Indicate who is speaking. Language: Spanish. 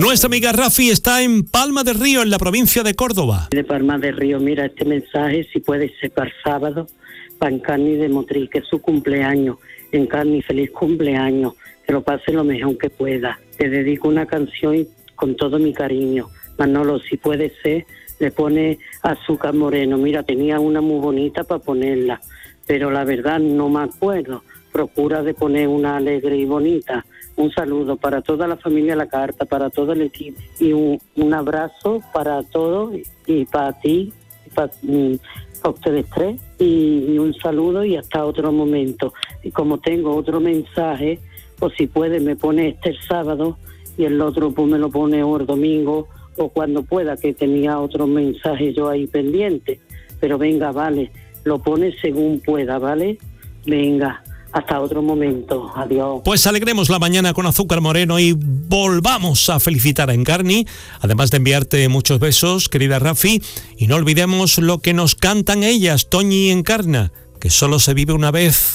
Speaker 1: Nuestra amiga Rafi está en Palma del Río, en la provincia de Córdoba.
Speaker 2: De Palma del Río, mira, este mensaje, si puede ser para el sábado, para Encarni de Motril, que es su cumpleaños. Encarni, feliz cumpleaños, que lo pase lo mejor que pueda. Te dedico una canción con todo mi cariño. Manolo, si puede ser, le pone Azúcar Moreno. Mira, tenía una muy bonita para ponerla, pero la verdad no me acuerdo. Procura de poner una alegre y bonita. Un saludo para toda la familia La Carta, para todo el equipo, y un abrazo para todos, y para ti, y para ustedes tres, y un saludo y hasta otro momento. Y como tengo otro mensaje, pues si puede me pone el sábado, y el otro pues me lo pone o el domingo, o cuando pueda, que tenía otro mensaje yo ahí pendiente. Pero venga, vale, lo pone según pueda, ¿vale? Venga. Hasta otro momento, adiós.
Speaker 1: Pues alegremos la mañana con Azúcar Moreno y volvamos a felicitar a Encarni, además de enviarte muchos besos, querida Rafi, y no olvidemos lo que nos cantan ellas, Toñi y Encarna, que solo se vive una vez.